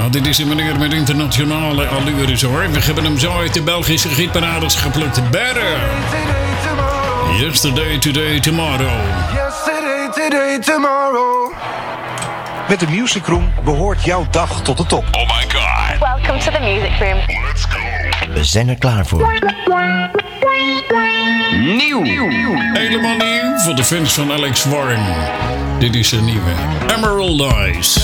dit is een meneer met internationale allures hoor. We hebben hem zo uit de Belgische gietparades geplukt. Better. Yesterday, today, tomorrow. Yesterday, today, tomorrow. Met de Music Room behoort jouw dag tot de top. Oh my god. Welcome to the Music Room. Let's go. We zijn er klaar voor. Nieuw. Helemaal nieuw voor de fans van Alex Warren. Dit is een nieuwe Emerald Eyes.